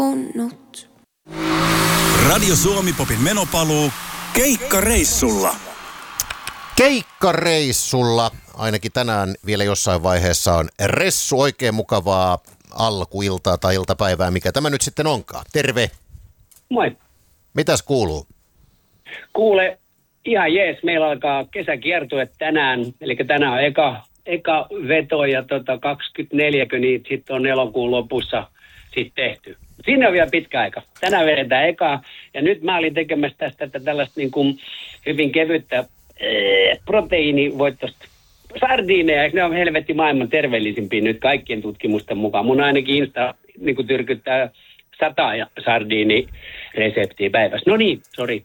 Radio Suomi-popin menopaluu keikkareissulla. Keikkareissulla, ainakin tänään vielä jossain vaiheessa on ressu, oikein mukavaa alkuiltaa tai iltapäivää, mikä tämä nyt sitten onkaan. Terve. Moi. Mitäs kuuluu? Kuule, ihan jees, meillä alkaa kesäkiertue tänään, eli tänään on eka veto ja 24, kun niitä sitten on elokuun lopussa sitten tehty. Siinä on vielä pitkä aika. Tänään vedetään eka, ja nyt mä olin tekemässä tästä tällaista niin kuin hyvin kevyttä proteiinivoittosta sardiineja, ne on helvetti maailman terveellisimpiä nyt kaikkien tutkimusten mukaan. Mun ainakin Insta niin kuin tyrkyttää 100 sardiinireseptiä päivässä. No niin, sori.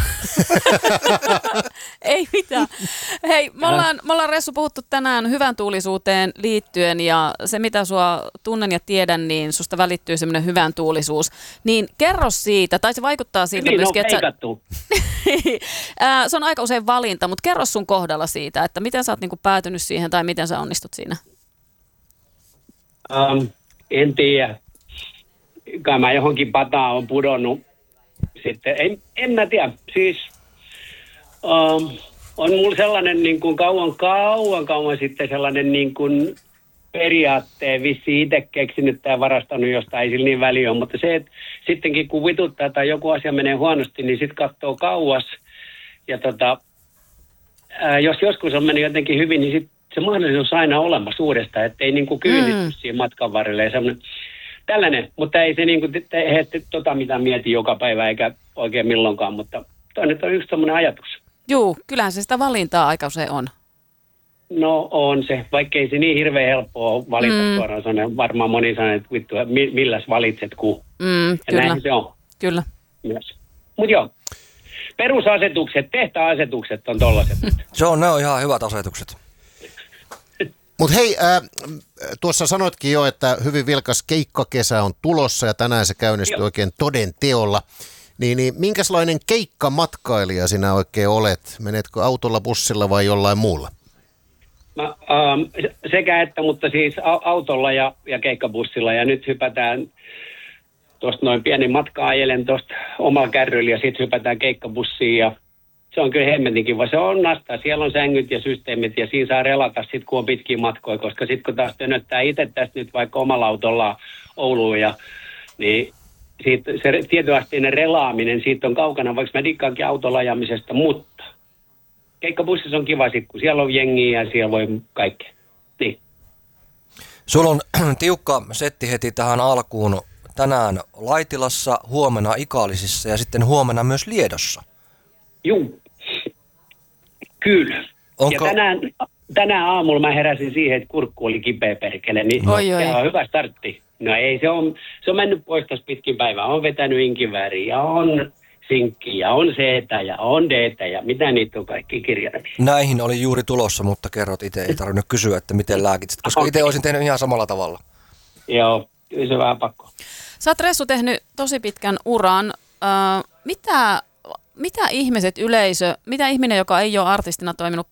Ei mitään. Hei, me ollaan Ressu puhuttu tänään hyvän tuulisuuteen liittyen ja se mitä sua tunnen ja tiedän, niin susta välittyy semmoinen hyvän tuulisuus. Niin kerro siitä, tai se vaikuttaa siltä niin, myöskin, että se on aika usein valinta, mutta kerro sun kohdalla siitä, että miten sä oot niinku päätynyt siihen tai miten sä onnistut siinä? En tiedä. Kai mä johonkin pataan on pudonnut. Sitten, en mä tiedä, siis on mulla sellainen niin kuin kauan sitten sellainen niin kuin periaatteen vissiin itse keksinyt tai varastanut jostain, ei sillä niin väliä ole, mutta se, että sittenkin kun vituttaa tai joku asia menee huonosti, niin sitten katsoo kauas ja jos joskus on mennyt jotenkin hyvin, niin sitten se mahdollisuus on aina olemassa uudestaan, ettei niin kuin kyynnisty siihen matkan varrelle ja semmoinen. Tällainen, mutta ei se niin kuin mitä mietin joka päivä eikä oikein milloinkaan, mutta toi nyt on yksi tämmöinen ajatus. Juu, kyllähän se sitä valintaa aika usein on. No on se, vaikka ei se niin hirveän helppoa valita suoraan sanoen. Varmaan moni sanoo, että vittu, milläs valitset kun. Ja kyllä. näin se on. Kyllä. Myös. Mutta joo, perusasetukset, tehtäasetukset on tollaiset. Ne on ihan hyvät asetukset. Mutta hei, tuossa sanoitkin jo, että hyvin vilkas keikkakesä on tulossa ja tänään se käynnistyy oikein toden teolla. Niin minkälainen keikkamatkailija sinä oikein olet? Menetkö autolla, bussilla vai jollain muulla? Sekä että, mutta siis autolla ja keikkabussilla. Ja nyt hypätään tuosta noin pieni matka ajelen tuosta omalla kärryllä ja sitten hypätään keikkabussiin ja se on kyllä hemmetin kiva. Se on nastaa. Siellä on sängyt ja systeemit ja siinä saa relata sitten, kun on pitkiä matkoja. Koska sitten kun taas tönöttää itse tästä nyt vaikka omalla autolla Ouluun, niin siitä, se tietynasteinen relaaminen siitä on kaukana, vaikka mä dikkaankin autolla ajamisesta. Mutta keikkabussissa on kiva sitten, kun siellä on jengiä ja siellä voi kaikkea. Niin. Sulla on tiukka setti heti tähän alkuun. Tänään Laitilassa, huomenna Ikaalisissa ja sitten huomenna myös Liedossa. Juu, kyllä. Onko... Ja tänään aamulla mä heräsin siihen, että kurkku oli kipeä perkele, niin se on hyvä startti. No ei, se on mennyt pois tässä pitkin päivää. On vetänyt inkivääriä ja on sinkkiä ja on C-tä ja on D-tä ja mitä niitä on kaikki kirjaimia. Näihin oli juuri tulossa, mutta kerrot itse, ei tarvinnut kysyä, että miten lääkitsit, koska itse olisin tehnyt ihan samalla tavalla. Joo, se on vähän pakko. Sä oot Ressu tehnyt tosi pitkän uran. Mitä ihmiset, yleisö, mitä ihminen, joka ei ole artistina toiminut